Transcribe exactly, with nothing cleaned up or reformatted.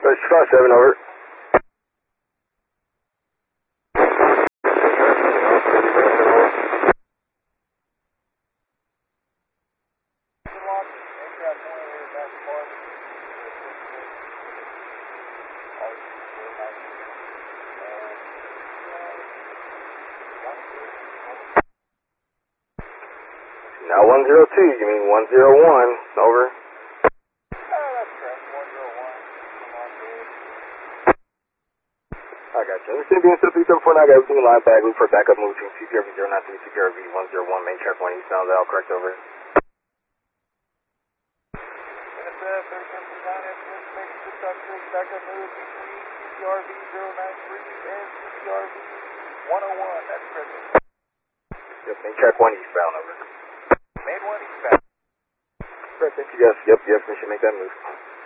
Push five seven, over. Now one zero two, you mean one zero one, over. I got you. Understand being still three seven four, now I got everything in line back, loop for backup move between C P R V zero nine three, C P R V one zero one, main track one eastbound, out, correct, over. Backup move between C P R V zero nine three and C P R V one oh one, that's present. Yep, main track one eastbound, over. Main one eastbound. Correct, thank you, yes, yep, yes, we should make that move.